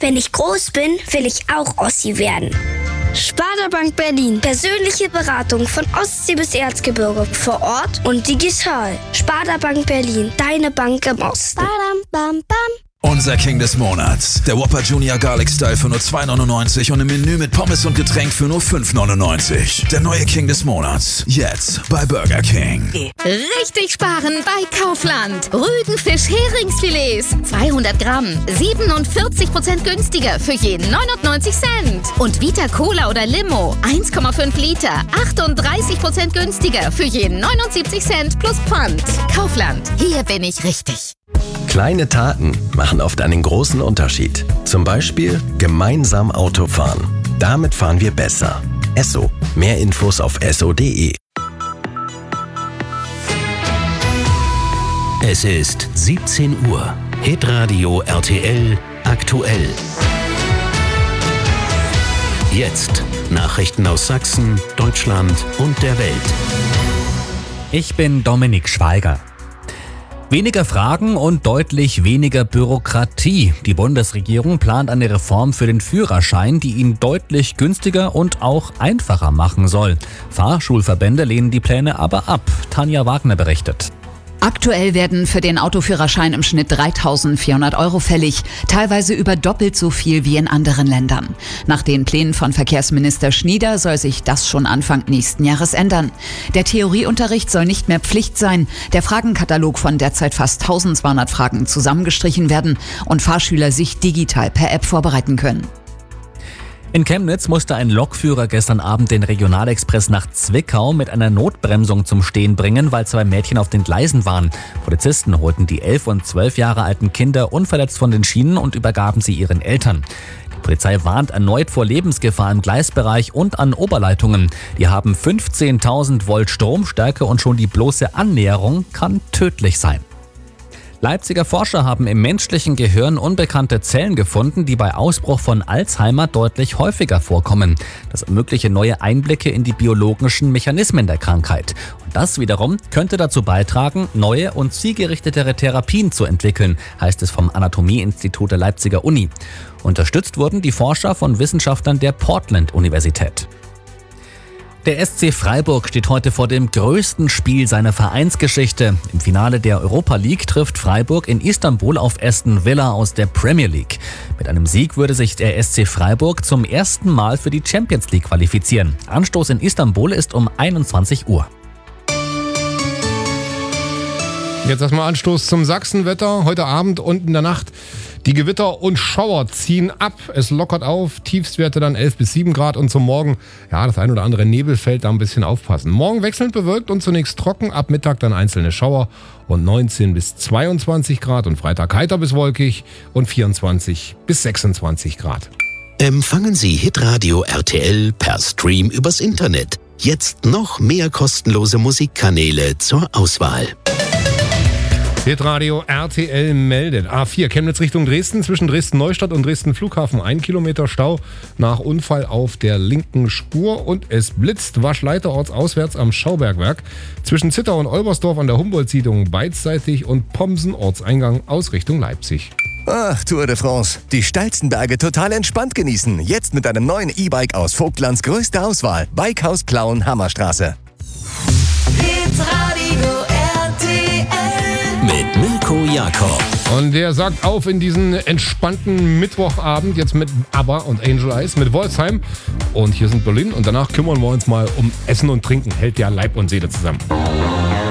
Wenn ich groß bin, will ich auch Ossi werden. Sparda-Bank Berlin. Persönliche Beratung von Ostsee bis Erzgebirge. Vor Ort und digital. Sparda-Bank Berlin. Deine Bank im Osten. Badam, bam, bam. Unser King des Monats. Der Whopper Junior Garlic Style für nur 2,99 und im Menü mit Pommes und Getränk für nur 5,99. Der neue King des Monats. Jetzt bei Burger King. Richtig sparen bei Kaufland. Rüdenfisch Heringsfilets. 200 Gramm. 47% günstiger für jeden 99 Cent. Und Vita Cola oder Limo. 1,5 Liter. 38% günstiger für jeden 79 Cent plus Pfand. Kaufland. Hier bin ich richtig. Kleine Taten machen oft einen großen Unterschied. Zum Beispiel gemeinsam Auto fahren. Damit fahren wir besser. Esso. Mehr Infos auf esso.de. Es ist 17 Uhr. Hitradio RTL aktuell. Jetzt Nachrichten aus Sachsen, Deutschland und der Welt. Ich bin Dominik Schweiger. Weniger Fragen und deutlich weniger Bürokratie. Die Bundesregierung plant eine Reform für den Führerschein, die ihn deutlich günstiger und auch einfacher machen soll. Fahrschulverbände lehnen die Pläne aber ab. Tanja Wagner berichtet. Aktuell werden für den Autoführerschein im Schnitt 3.400 € fällig, teilweise über doppelt so viel wie in anderen Ländern. Nach den Plänen von Verkehrsminister Schnieder soll sich das schon Anfang nächsten Jahres ändern. Der Theorieunterricht soll nicht mehr Pflicht sein, der Fragenkatalog von derzeit fast 1.200 Fragen zusammengestrichen werden und Fahrschüler sich digital per App vorbereiten können. In Chemnitz musste ein Lokführer gestern Abend den Regionalexpress nach Zwickau mit einer Notbremsung zum Stehen bringen, weil 2 Mädchen auf den Gleisen waren. Polizisten holten die 11 und 12 Jahre alten Kinder unverletzt von den Schienen und übergaben sie ihren Eltern. Die Polizei warnt erneut vor Lebensgefahr im Gleisbereich und an Oberleitungen. Die haben 15.000 Volt Stromstärke und schon die bloße Annäherung kann tödlich sein. Leipziger Forscher haben im menschlichen Gehirn unbekannte Zellen gefunden, die bei Ausbruch von Alzheimer deutlich häufiger vorkommen. Das ermögliche neue Einblicke in die biologischen Mechanismen der Krankheit. Und das wiederum könnte dazu beitragen, neue und zielgerichtetere Therapien zu entwickeln, heißt es vom Anatomie-Institut der Leipziger Uni. Unterstützt wurden die Forscher von Wissenschaftlern der Portland-Universität. Der SC Freiburg steht heute vor dem größten Spiel seiner Vereinsgeschichte. Im Finale der Europa League trifft Freiburg in Istanbul auf Aston Villa aus der Premier League. Mit einem Sieg würde sich der SC Freiburg zum ersten Mal für die Champions League qualifizieren. Anstoß in Istanbul ist um 21 Uhr. Jetzt erstmal Anstoß zum Sachsenwetter. Heute Abend und in der Nacht. Die Gewitter und Schauer ziehen ab. Es lockert auf. Tiefstwerte dann 11 bis 7 Grad. Und zum Morgen, das ein oder andere Nebelfeld, da ein bisschen aufpassen. Morgen wechselnd bewölkt und zunächst trocken. Ab Mittag dann einzelne Schauer und 19 bis 22 Grad. Und Freitag heiter bis wolkig und 24 bis 26 Grad. Empfangen Sie Hitradio RTL per Stream übers Internet. Jetzt noch mehr kostenlose Musikkanäle zur Auswahl. Hitradio RTL meldet. A4 Chemnitz Richtung Dresden, zwischen Dresden-Neustadt und Dresden-Flughafen 1 Kilometer Stau nach Unfall auf der linken Spur und es blitzt Waschleiterorts auswärts am Schaubergwerk. Zwischen Zittau und Olbersdorf an der Humboldt-Siedlung beidseitig und Pomsen Ortseingang aus Richtung Leipzig. Ach, Tour de France. Die steilsten Berge total entspannt genießen. Jetzt mit einem neuen E-Bike aus Vogtlands größter Auswahl. Bikehaus Plauen, Hammerstraße. Hitradio RTL Mit Mirko Jakob. Und der sagt auf in diesen entspannten Mittwochabend jetzt mit ABBA und Angel Eyes mit Wolfsheim. Und hier sind Berlin und danach kümmern wir uns mal um Essen und Trinken. Hält ja Leib und Seele zusammen.